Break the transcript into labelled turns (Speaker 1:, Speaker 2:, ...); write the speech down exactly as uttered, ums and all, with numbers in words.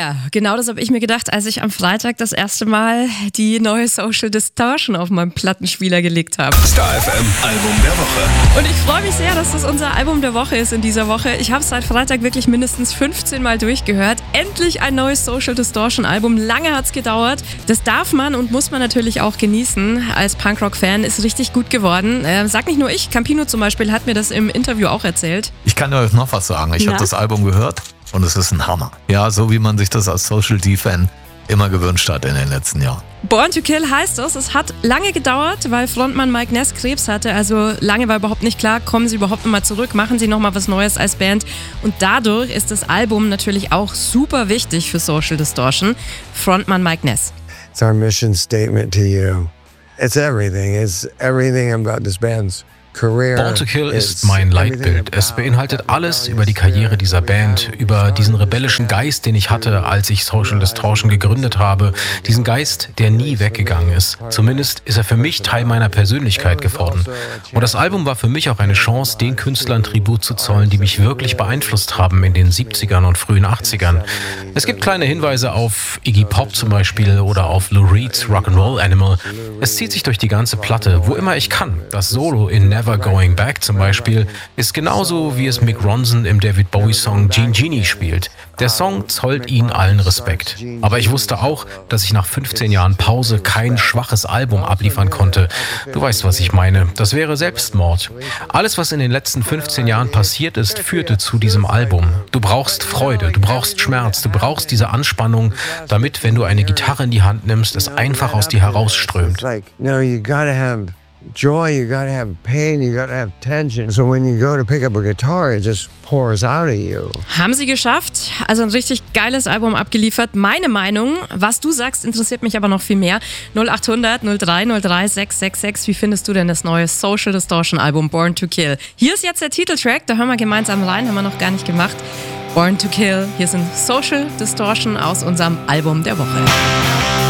Speaker 1: Ja, genau das habe ich mir gedacht, als ich am Freitag das erste Mal die neue Social Distortion auf meinem Plattenspieler gelegt habe.
Speaker 2: Star F M Album der Woche.
Speaker 1: Und ich freue mich sehr, dass das unser Album der Woche ist in dieser Woche. Ich habe es seit Freitag wirklich mindestens fünfzehn Mal durchgehört. Endlich ein neues Social Distortion Album. Lange hat es gedauert. Das darf man und muss man natürlich auch genießen. Als Punkrock-Fan ist richtig gut geworden. Äh, sag nicht nur ich, Campino zum Beispiel hat mir das im Interview auch erzählt.
Speaker 3: Ich kann euch noch was sagen. Ich habe das Album gehört. Und es ist ein Hammer. Ja, so wie man sich das als Social D-Fan immer gewünscht hat in den letzten Jahren.
Speaker 1: Born to Kill heißt es. Es hat lange gedauert, weil Frontmann Mike Ness Krebs hatte. Also lange war überhaupt nicht klar, kommen sie überhaupt nochmal zurück, machen sie nochmal was Neues als Band. Und dadurch ist das Album natürlich auch super wichtig für Social Distortion. Frontmann Mike Ness.
Speaker 4: It's our mission statement to you. It's everything. It's everything about this band's
Speaker 5: Born to Kill ist mein Leitbild. Es beinhaltet alles über die Karriere dieser Band, über diesen rebellischen Geist, den ich hatte, als ich Social Distortion gegründet habe. Diesen Geist, der nie weggegangen ist. Zumindest ist er für mich Teil meiner Persönlichkeit geworden. Und das Album war für mich auch eine Chance, den Künstlern Tribut zu zollen, die mich wirklich beeinflusst haben in den siebzigern und frühen achtzigern. Es gibt kleine Hinweise auf Iggy Pop zum Beispiel oder auf Lou Reeds Rock'n'Roll Animal. Es zieht sich durch die ganze Platte, wo immer ich kann. Das Solo in Never Going Back zum Beispiel ist genauso, wie es Mick Ronson im David Bowie-Song Gene Genie spielt. Der Song zollt ihnen allen Respekt. Aber ich wusste auch, dass ich nach fünfzehn Jahren Pause kein schwaches Album abliefern konnte. Du weißt, was ich meine. Das wäre Selbstmord. Alles, was in den letzten fünfzehn Jahren passiert ist, führte zu diesem Album. Du brauchst Freude, du brauchst Schmerz, du brauchst diese Anspannung, damit, wenn du eine Gitarre in die Hand nimmst, es einfach aus dir herausströmt.
Speaker 4: Joy, you gotta have pain, you gotta have tension. So when you go to pick up a guitar, it just pours out of you.
Speaker 1: Haben sie geschafft. Also ein richtig geiles Album abgeliefert. Meine Meinung, was du sagst, interessiert mich aber noch viel mehr. null acht hundert null drei null drei sechs sechs sechs. Wie findest du denn das neue Social Distortion Album Born to Kill? Hier ist jetzt der Titeltrack, da hören wir gemeinsam rein, haben wir noch gar nicht gemacht. Born to Kill. Hier sind Social Distortion aus unserem Album der Woche.